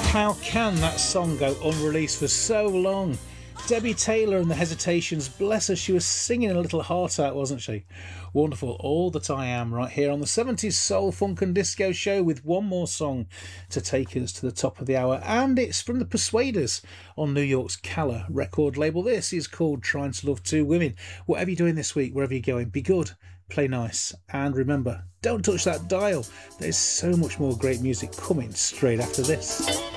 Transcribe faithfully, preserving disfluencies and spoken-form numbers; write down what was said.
How can that song go unreleased for so long? Debbie Taylor and the Hesitations, bless her, she was singing a little heart out, wasn't she? Wonderful, All That I Am, right here on the seventies Soul, Funk and Disco Show, with one more song to take us to the top of the hour, and it's from the Persuaders on New York's Calla record label. This is called Trying to Love Two Women. Whatever you're doing this week, wherever you're going, be good, play nice, and remember, don't touch that dial. There's so much more great music coming straight after this.